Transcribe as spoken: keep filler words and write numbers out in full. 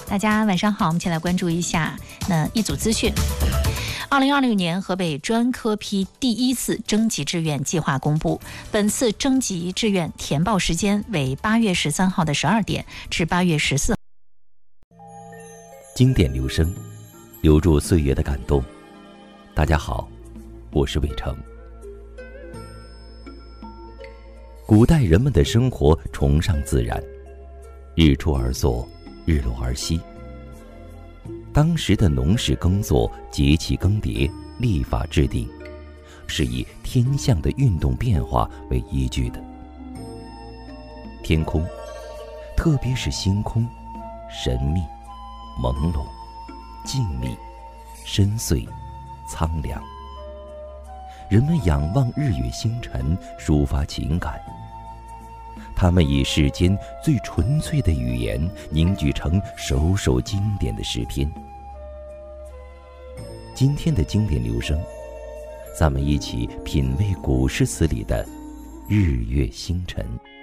大家晚上好，我们一起来关注一下那一组资讯。二零二六年河北专科批第一次征集志愿计划公布，本次征集志愿填报时间为八月十三号的十二点至八月十四号。 经典留声，留住岁月的感动。大家好，我是伟成。古代人们的生活崇尚自然，日出而作，日落而息。当时的农事耕作、节气更迭、历法制定，是以天象的运动变化为依据的。天空，特别是星空，神秘、朦胧、静谧、深邃、苍凉。人们仰望日月星辰，抒发情感。他们以世间最纯粹的语言凝聚成首首经典的诗篇。今天的经典留声，咱们一起品味古诗词里的日月星辰。